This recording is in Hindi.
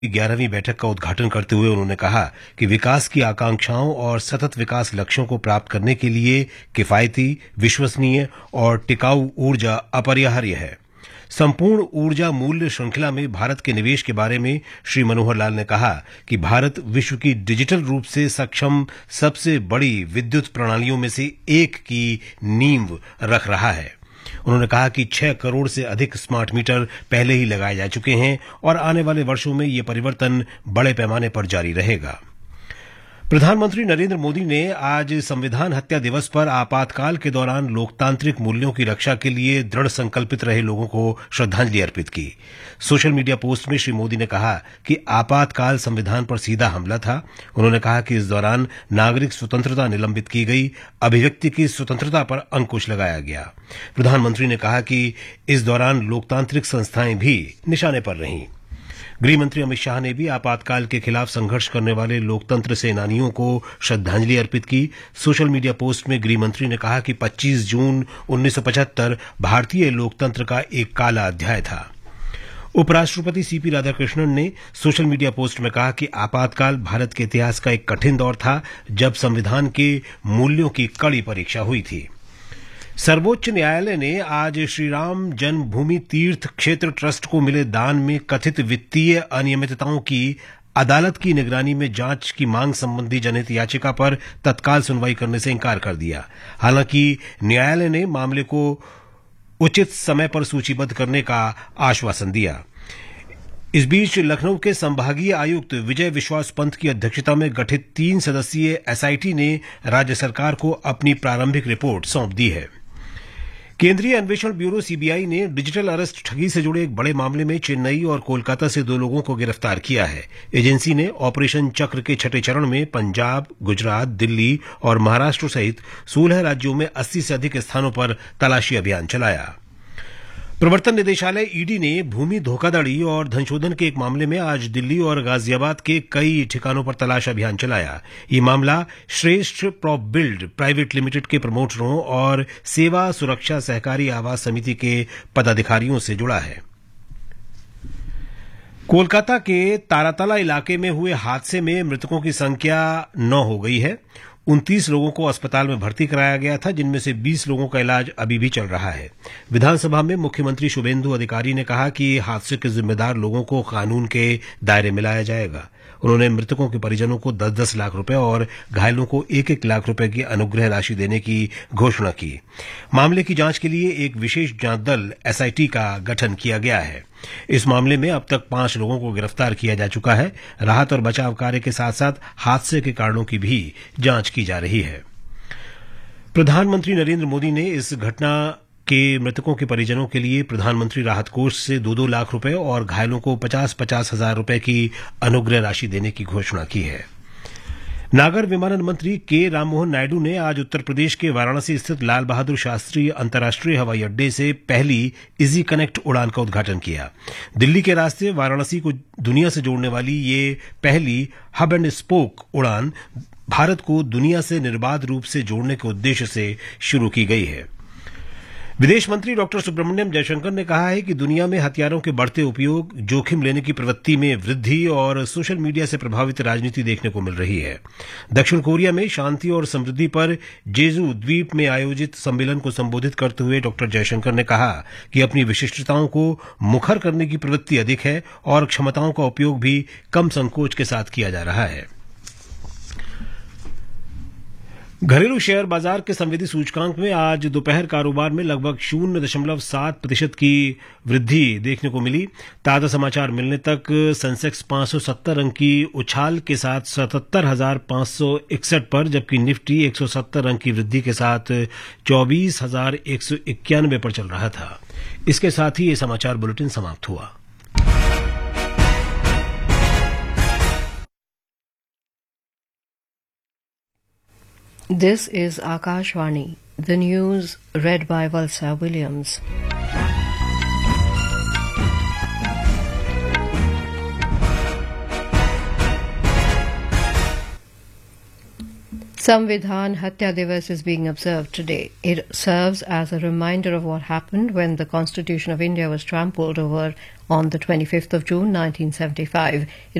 11वीं बैठक का उद्घाटन करते हुए उन्होंने कहा कि विकास की आकांक्षाओं और सतत विकास लक्ष्यों को प्राप्त करने के लिए किफायती, विश्वसनीय और टिकाऊ ऊर्जा अपरिहार्य है। संपूर्ण ऊर्जा मूल्य श्रृंखला में भारत के निवेश के बारे में श्री मनोहर लाल ने कहा कि भारत विश्व की डिजिटल रूप से सक्षम सबसे बड़ी विद्युत प्रणालियों में से एक की नींव रख रहा है। उन्होंने कहा कि 6 करोड़ से अधिक स्मार्ट मीटर पहले ही लगाए जा चुके हैं और आने वाले वर्षों में ये परिवर्तन बड़े पैमाने पर जारी रहेगा। प्रधानमंत्री नरेंद्र मोदी ने आज संविधान हत्या दिवस पर आपातकाल के दौरान लोकतांत्रिक मूल्यों की रक्षा के लिए दृढ़ संकल्पित रहे लोगों को श्रद्धांजलि अर्पित की। सोशल मीडिया पोस्ट में श्री मोदी ने कहा कि आपातकाल संविधान पर सीधा हमला था। उन्होंने कहा कि इस दौरान नागरिक स्वतंत्रता निलंबित की गई, अभिव्यक्ति की स्वतंत्रता पर अंकुश लगाया गया। प्रधानमंत्री ने कहा कि इस दौरान लोकतांत्रिक संस्थाएं भी निशाने पर रहीं। गृहमंत्री अमित शाह ने भी आपातकाल के खिलाफ संघर्ष करने वाले लोकतंत्र सेनानियों को श्रद्धांजलि अर्पित की। सोशल मीडिया पोस्ट में गृहमंत्री ने कहा कि 25 जून 1975 भारतीय लोकतंत्र का एक काला अध्याय था। उपराष्ट्रपति सीपी राधाकृष्णन ने सोशल मीडिया पोस्ट में कहा कि आपातकाल भारत के इतिहास का एक कठिन दौर था, जब संविधान के मूल्यों की कड़ी परीक्षा हुई थी। सर्वोच्च न्यायालय ने आज श्रीराम जन्मभूमि तीर्थ क्षेत्र ट्रस्ट को मिले दान में कथित वित्तीय अनियमितताओं की अदालत की निगरानी में जांच की मांग संबंधी जनहित याचिका पर तत्काल सुनवाई करने से इंकार कर दिया। हालांकि न्यायालय ने मामले को उचित समय पर सूचीबद्ध करने का आश्वासन दिया। इस बीच लखनऊ के संभागीय आयुक्त विजय विश्वास पंत की अध्यक्षता में गठित 3 सदस्यीय एसआईटी ने राज्य सरकार को अपनी प्रारंभिक रिपोर्ट सौंप दी है। केंद्रीय अन्वेषण ब्यूरो सीबीआई ने डिजिटल अरेस्ट ठगी से जुड़े एक बड़े मामले में चेन्नई और कोलकाता से 2 लोगों को गिरफ्तार किया है। एजेंसी ने ऑपरेशन चक्र के 6ठे चरण में पंजाब, गुजरात, दिल्ली और महाराष्ट्र सहित 16 राज्यों में 80 से अधिक स्थानों पर तलाशी अभियान चलाया। प्रवर्तन निदेशालय ईडी ने भूमि धोखाधड़ी और धनशोधन के एक मामले में आज दिल्ली और गाजियाबाद के कई ठिकानों पर तलाश अभियान चलाया। ये मामला श्रेष्ठ प्रॉप बिल्ड प्राइवेट लिमिटेड के प्रमोटरों और सेवा सुरक्षा सहकारी आवास समिति के पदाधिकारियों से जुड़ा है। कोलकाता के तारातला इलाके में हुए हादसे में मृतकों की संख्या 9 हो गई है। 29 लोगों को अस्पताल में भर्ती कराया गया था, जिनमें से 20 लोगों का इलाज अभी भी चल रहा है। विधानसभा में मुख्यमंत्री शुभेंदु अधिकारी ने कहा कि हादसे के जिम्मेदार लोगों को कानून के दायरे में लाया जाएगा। उन्होंने मृतकों के परिजनों को 10-10 लाख रुपए और घायलों को 1-1 लाख रुपए की अनुग्रह राशि देने की घोषणा की। मामले की जांच के लिए एक विशेष जांच दल एसआईटी का गठन किया गया है। इस मामले में अब तक 5 लोगों को गिरफ्तार किया जा चुका है। राहत और बचाव कार्य के साथ साथ हादसे के कारणों की भी जांच की जा रही है। प्रधानमंत्री नरेंद्र मोदी ने इस घटना के मृतकों के परिजनों के लिए प्रधानमंत्री राहत कोष से 2-2 लाख रुपए और घायलों को 50-50 हजार रुपए की अनुग्रह राशि देने की घोषणा की है। नागर विमानन मंत्री के राममोहन नायडू ने आज उत्तर प्रदेश के वाराणसी स्थित लाल बहादुर शास्त्री अंतर्राष्ट्रीय हवाई अड्डे से पहली इजी कनेक्ट उड़ान का उद्घाटन किया। दिल्ली के रास्ते वाराणसी को दुनिया से जोड़ने वाली ये पहली हब एंड स्पोक उड़ान भारत को दुनिया से निर्बाध रूप से जोड़ने के उद्देश्य से शुरू की गई है। विदेश मंत्री डॉक्टर सुब्रमण्यम जयशंकर ने कहा है कि दुनिया में हथियारों के बढ़ते उपयोग, जोखिम लेने की प्रवृत्ति में वृद्धि और सोशल मीडिया से प्रभावित राजनीति देखने को मिल रही है। दक्षिण कोरिया में शांति और समृद्धि पर जेजू द्वीप में आयोजित सम्मेलन को संबोधित करते हुए डॉक्टर जयशंकर ने कहा कि अपनी विशिष्टताओं को मुखर करने की प्रवृत्ति अधिक है और क्षमताओं का उपयोग भी कम संकोच के साथ किया जा रहा है। घरेलू शेयर बाजार के संवेदी सूचकांक में आज दोपहर कारोबार में लगभग 0.7% की वृद्धि देखने को मिली। ताजा समाचार मिलने तक सेंसेक्स 570 अंक की उछाल के साथ 77,561 पर, जबकि निफ्टी 170 अंक की वृद्धि के साथ 24,191 पर चल रहा था। इसके साथ ही ये समाचार बुलेटिन समाप्त हुआ। This is Akashvani, the news read by Valsa Williams. Samvidhan Hatya Divas is being observed today. It serves as a reminder of what happened when the Constitution of India was trampled over on the 25th of June 1975.